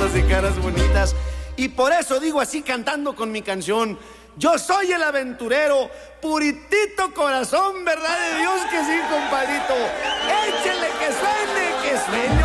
y caras bonitas. Y por eso digo así cantando con mi canción: yo soy el aventurero, puritito corazón, verdad de Dios que sí, compadrito. Échele que suene, que suene.